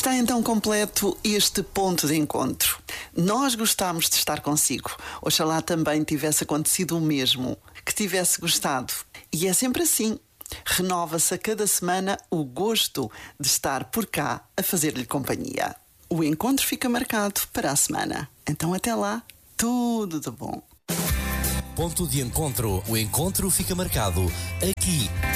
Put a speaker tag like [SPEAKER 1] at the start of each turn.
[SPEAKER 1] Está então completo este ponto de encontro. Nós gostámos de estar consigo. Oxalá também tivesse acontecido o mesmo, que tivesse gostado. E é sempre assim. Renova-se a cada semana o gosto de estar por cá a fazer-lhe companhia. O encontro fica marcado para a semana. Então até lá, tudo de bom.
[SPEAKER 2] Ponto de encontro. O encontro fica marcado aqui